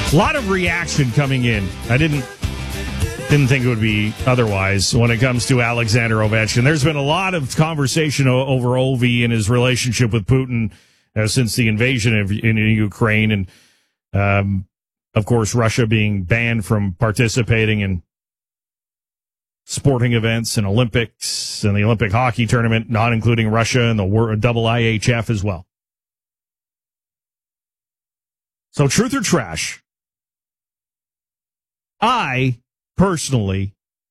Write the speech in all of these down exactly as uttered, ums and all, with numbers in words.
A lot of reaction coming in. I didn't didn't think it would be otherwise when it comes to Alexander Ovechkin. There's been a lot of conversation o- over Ovi and his relationship with Putin uh, since the invasion of in Ukraine, and um, of course Russia being banned from participating in sporting events and Olympics and the Olympic hockey tournament, not including Russia and the World, double I H F as well. So truth or trash? I personally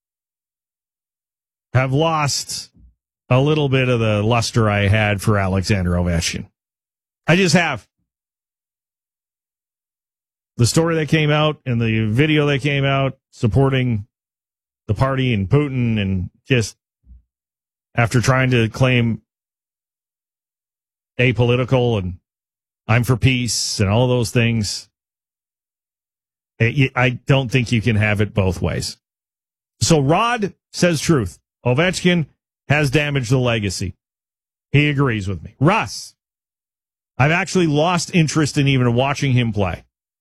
have lost a little bit of the luster I had for Alexander Ovechkin. I just have. The story that came out and the video that came out supporting the party and Putin, and just after trying to claim apolitical and I'm for peace and all those things, I don't think you can have it both ways. So Rod says truth. Ovechkin has damaged the legacy. He agrees with me. Russ, I've actually lost interest in even watching him play.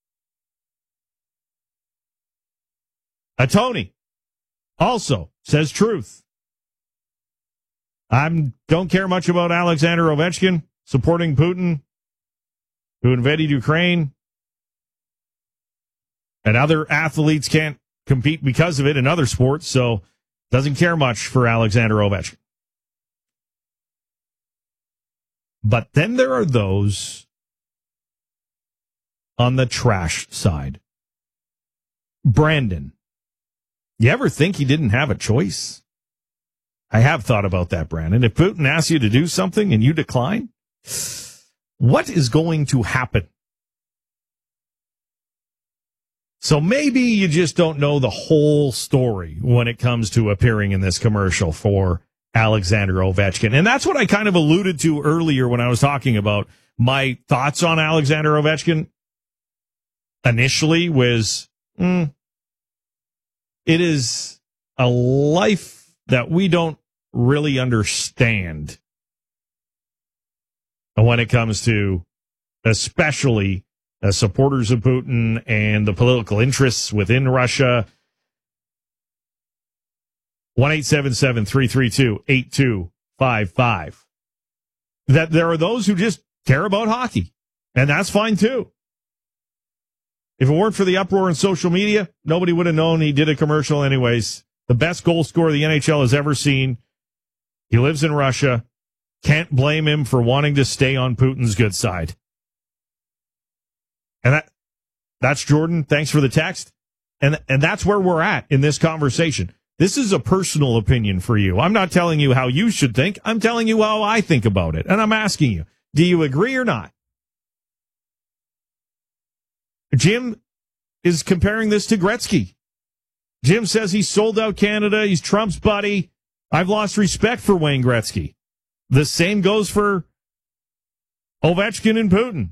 A Tony also says truth. I don't care much about Alexander Ovechkin supporting Putin, who invaded Ukraine, and other athletes can't compete because of it in other sports, so doesn't care much for Alexander Ovechkin. But then there are those on the trash side. Brandon, you ever think he didn't have a choice? I have thought about that, Brandon. If Putin asks you to do something and you decline, what is going to happen? So maybe you just don't know the whole story when it comes to appearing in this commercial for Alexander Ovechkin. And that's what I kind of alluded to earlier when I was talking about my thoughts on Alexander Ovechkin. Initially was, mm, it is a life that we don't really understand when it comes to especially uh, supporters of Putin and the political interests within Russia. one eight seven seven, three three two, eight two five five. That there are those who just care about hockey, and that's fine too. If it weren't for the uproar in social media, nobody would have known he did a commercial anyways. The best goal scorer the N H L has ever seen. He lives in Russia. Can't blame him for wanting to stay on Putin's good side. And that that's Jordan. Thanks for the text. And and that's where we're at in this conversation. This is a personal opinion for you. I'm not telling you how you should think. I'm telling you how I think about it. And I'm asking you, do you agree or not? Jim is comparing this to Gretzky. Jim says he sold out Canada. He's Trump's buddy. I've lost respect for Wayne Gretzky. The same goes for Ovechkin and Putin.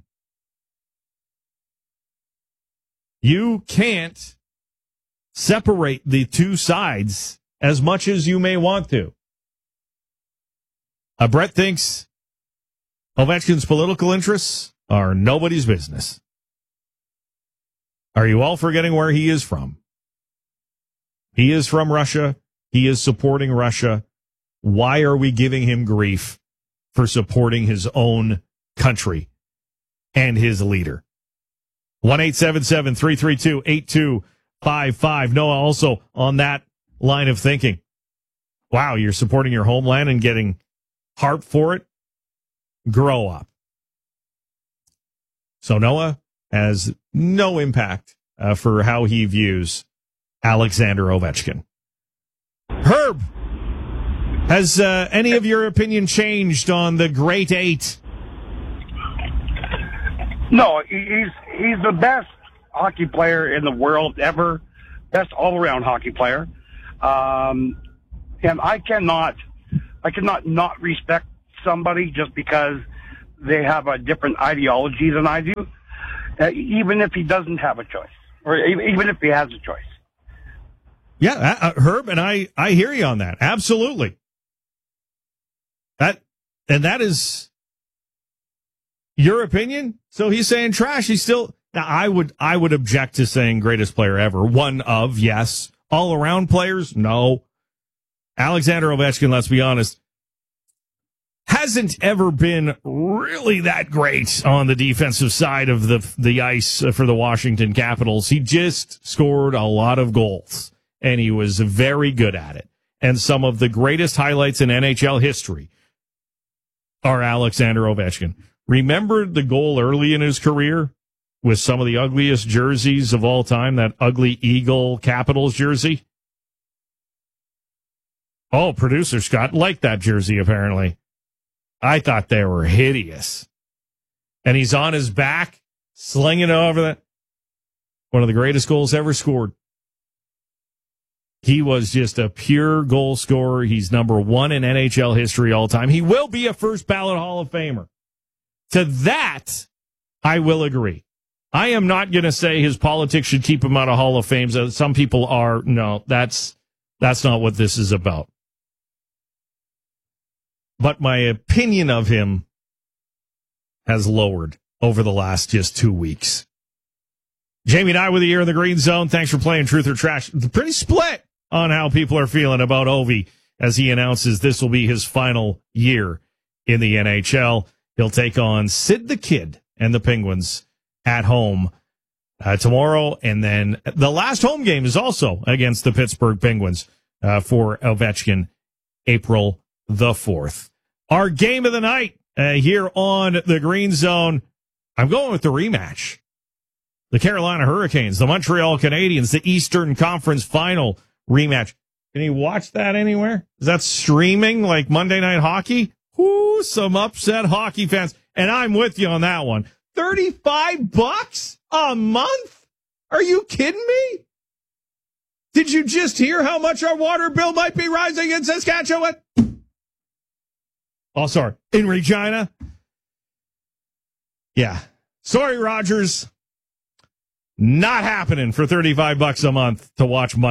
You can't separate the two sides as much as you may want to. Uh, Brett thinks Ovechkin's political interests are nobody's business. Are you all forgetting where he is from? He is from Russia. He is supporting Russia. Why are we giving him grief for supporting his own country and his leader? one eight seven seven, three three two, eight two five five. Noah also on that line of thinking. Wow, you're supporting your homeland and getting harp for it? Grow up. So Noah has no impact uh, for how he views Alexander Ovechkin. Herb, has uh, any of your opinion changed on the Great Eight? No, he's he's the best hockey player in the world ever, best all-around hockey player. Um, and I cannot, I cannot not respect somebody just because they have a different ideology than I do, uh, even if he doesn't have a choice, or even if he has a choice. Yeah, uh, Herb, and I, I hear you on that. Absolutely. That, and that is your opinion. So he's saying trash. He's still, Now, I would I would object to saying greatest player ever. One of, yes. All around players, no. Alexander Ovechkin, let's be honest, hasn't ever been really that great on the defensive side of the the ice for the Washington Capitals. He just scored a lot of goals, and he was very good at it. And some of the greatest highlights in N H L history are Alexander Ovechkin. Remember the goal early in his career with some of the ugliest jerseys of all time, that ugly Eagle Capitals jersey? Oh, producer Scott liked that jersey, apparently. I thought they were hideous. And he's on his back, slinging it over that. One of the greatest goals ever scored. He was just a pure goal scorer. He's number one in N H L history all time. He will be a first ballot Hall of Famer. To that, I will agree. I am not going to say his politics should keep him out of Hall of Fame. Some people are. No, that's that's not what this is about. But my opinion of him has lowered over the last just two weeks. Jamie and I with you here in the Green Zone. Thanks for playing Truth or Trash. Pretty split on how people are feeling about Ovi as he announces this will be his final year in the N H L. He'll take on Sid the Kid and the Penguins at home uh, tomorrow. And then the last home game is also against the Pittsburgh Penguins uh, for Ovechkin, April the fourth. Our game of the night uh, here on the Green Zone. I'm going with the rematch. The Carolina Hurricanes, the Montreal Canadiens, the Eastern Conference Final rematch. Can you watch that anywhere? Is that streaming like Monday Night Hockey? Whoo, some upset hockey fans. And I'm with you on that one. thirty-five bucks a month? Are you kidding me? Did you just hear how much our water bill might be rising in Saskatchewan? Oh, sorry. In Regina? Yeah. Sorry, Rogers. Not happening for thirty-five bucks a month to watch Monday.